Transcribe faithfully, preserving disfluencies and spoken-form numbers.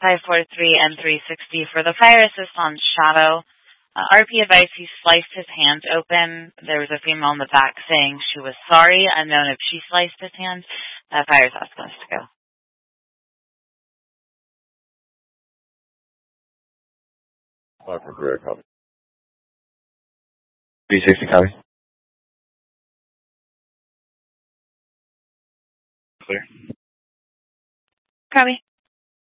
five four three and three sixty for the fire assist on Shadow. Uh, R P advised he sliced his hand open. There was a female in the back saying she was sorry, unknown if she sliced his hand. Uh, fire's asking us to go. five four three, copy. three sixty, copy. Clear. Copy.